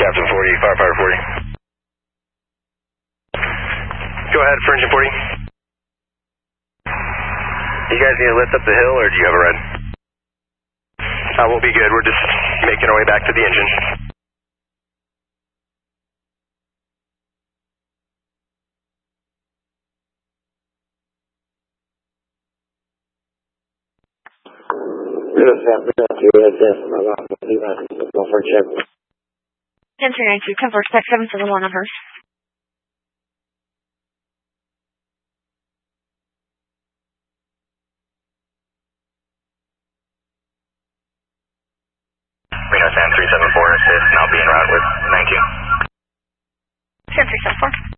Captain 40, Firefighter 40. Go ahead for engine 40. You guys need to lift up the hill, or do you have a ride? We'll be good. We're just making our way back to the engine. Go for a check. 10-392, converse back 771 on her. Reno San 374, is now being routed with 19. San 374.